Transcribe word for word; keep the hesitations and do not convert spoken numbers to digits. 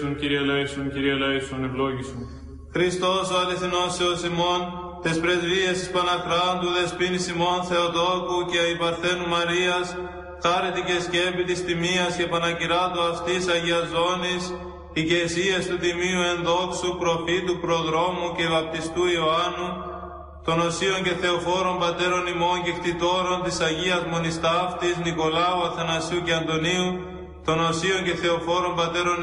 Κύριε ελέησον, Κύριε ελέησον, ευλόγησον. Χριστός ο αληθινός Θεός ημών, τες πρεσβείες της Παναχράντου δεσποίνης ημών Θεοτόκου και η Παρθένου Μαρίας, χάρητη και σκέπη της τιμίας και πανακυράτου αυτής Αγίας Ζώνης, οικεσίες του Τιμίου Ενδόξου Προφήτου Προδρόμου και Βαπτιστού Ιωάννου, των οσίων και θεοφόρων πατέρων ημών και κτητόρων της Αγίας Μονιστάφτης Νικολάου, Αθανασίου και Αντωνίου, των οσίων και θεοφόρων πατέρων